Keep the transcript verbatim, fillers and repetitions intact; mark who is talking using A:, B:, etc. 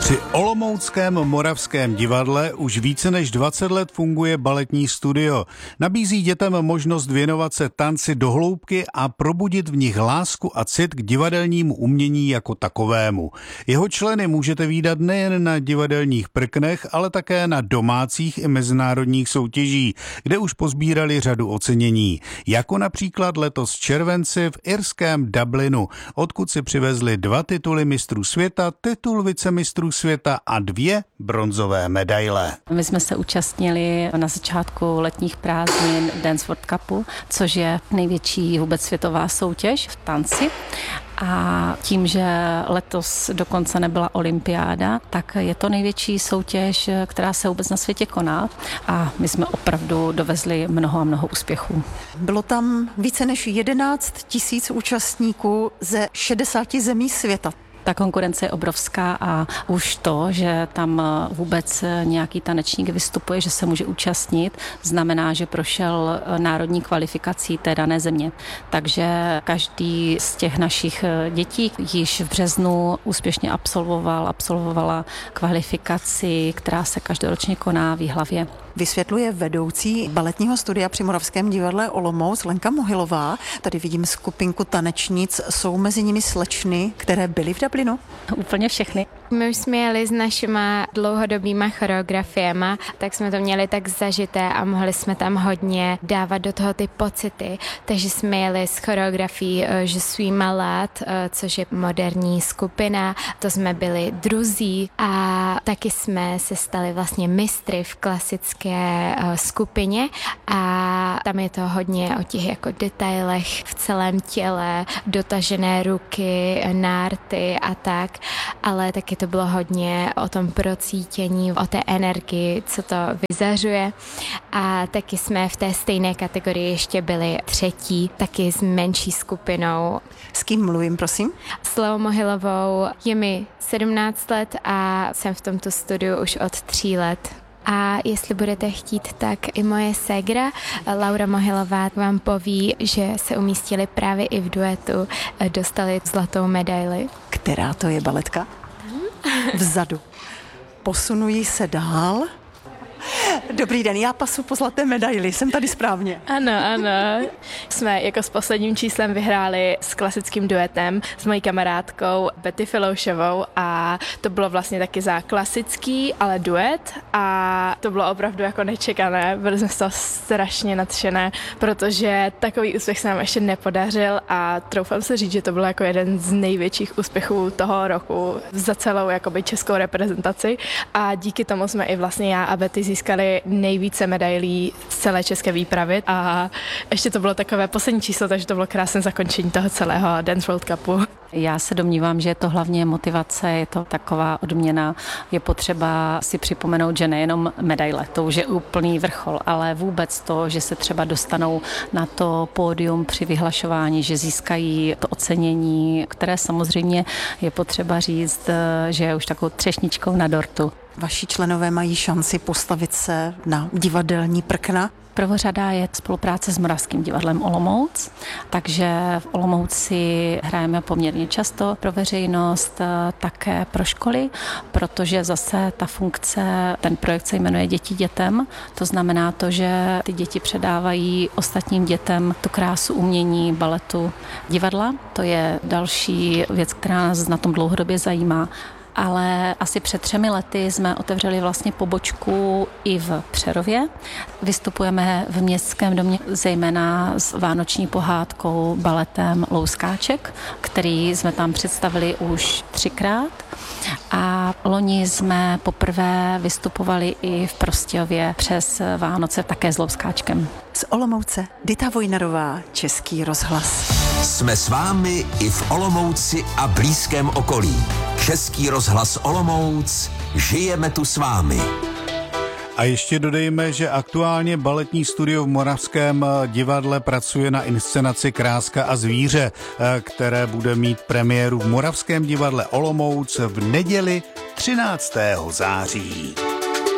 A: Při olomouckém Moravském divadle už více než dvacet let funguje baletní studio. Nabízí dětem možnost věnovat se tanci do hloubky a probudit v nich lásku a cit k divadelnímu umění jako takovému. Jeho členy můžete vídat nejen na divadelních prknech, ale také na domácích i mezinárodních soutěžích, kde už pozbírali řadu ocenění. Jako například letos v červenci v irském Dublinu, odkud si přivezli dva tituly mistrů světa, titul vicemistrů světa a dvě bronzové medaile.
B: My jsme se účastnili na začátku letních prázdnin Dance World Cupu, což je největší vůbec světová soutěž v tanci. A tím, že letos dokonce nebyla olympiáda, tak je to největší soutěž, která se vůbec na světě koná a my jsme opravdu dovezli mnoho a mnoho úspěchů.
C: Bylo tam více než jedenáct tisíc účastníků ze šedesáti zemí světa.
B: Ta konkurence je obrovská a už to, že tam vůbec nějaký tanečník vystupuje, že se může účastnit, znamená, že prošel národní kvalifikací té dané země. Takže každý z těch našich dětí již v březnu úspěšně absolvoval, absolvovala kvalifikaci, která se každoročně koná v Jihlavě.
C: Vysvětluje vedoucí baletního studia při Moravském divadle Olomouc Lenka Mohylová. Tady vidím skupinku tanečnic, jsou mezi nimi slečny, které byly v Dublinu?
B: Úplně všechny.
D: My už jsme jeli s našima dlouhodobýma choreografiema, tak jsme to měli tak zažité a mohli jsme tam hodně dávat do toho ty pocity. Takže jsme jeli s choreografií Je suis malade, což je moderní skupina, to jsme byli druzí a taky jsme se stali vlastně mistry v klasické skupině a tam je to hodně o těch jako detailech v celém těle, dotažené ruky, nárty a tak, ale taky to bylo hodně o tom procítění, o té energii, co to vyzařuje. A taky jsme v té stejné kategorii ještě byli třetí, taky s menší skupinou.
C: S kým mluvím, prosím?
D: S Leou Mohylovou. Je mi sedmnáct let a jsem v tomto studiu už od tří let. A jestli budete chtít, tak i moje ségra Laura Mohylová vám poví, že se umístili právě i v duetu, dostali zlatou medaili.
C: Která to je baletka? Vzadu. Posunují se dál. Dobrý den, já pasu po zlaté medaili, jsem tady správně.
E: Ano, ano. Jsme jako s posledním číslem vyhráli s klasickým duetem s mojí kamarádkou Betty Filoušovou a to bylo vlastně taky za klasický, ale duet a to bylo opravdu jako nečekané, byli jsme z toho strašně nadšené, protože takový úspěch se nám ještě nepodařil a troufám se říct, že to byl jako jeden z největších úspěchů toho roku za celou jakoby českou reprezentaci a díky tomu jsme i vlastně já a Betty získali nejvíce medailí z celé české výpravy a ještě to bylo takové poslední číslo, takže to bylo krásné zakončení toho celého Dance World Cupu.
B: Já se domnívám, že je to hlavně motivace, je to taková odměna, je potřeba si připomenout, že nejenom medaile, to už je úplný vrchol, ale vůbec to, že se třeba dostanou na to pódium při vyhlašování, že získají to ocenění, které samozřejmě je potřeba říct, že je už takovou třešničkou na dortu.
C: Vaši členové mají šanci postavit se na divadelní prkna?
B: Prvořada je spolupráce s Moravským divadlem Olomouc, takže v Olomouci hrajeme poměrně často pro veřejnost, také pro školy, protože zase ta funkce, ten projekt se jmenuje Děti dětem, to znamená to, že ty děti předávají ostatním dětem tu krásu umění, baletu, divadla. To je další věc, která nás na tom dlouhodobě zajímá. Ale asi před třemi lety jsme otevřeli vlastně pobočku i v Přerově. Vystupujeme v Městském domě zejména s vánoční pohádkou baletem Louskáček, který jsme tam představili už třikrát. A loni jsme poprvé vystupovali i v Prostějově přes Vánoce také s Louskáčkem.
C: Z Olomouce Dita Vojnarová, Český rozhlas.
F: Jsme s vámi i v Olomouci a blízkém okolí. Český rozhlas Olomouc, žijeme tu s vámi.
A: A ještě dodejme, že aktuálně baletní studio v Moravském divadle pracuje na inscenaci Kráska a zvíře, které bude mít premiéru v Moravském divadle Olomouc v neděli třináctého září.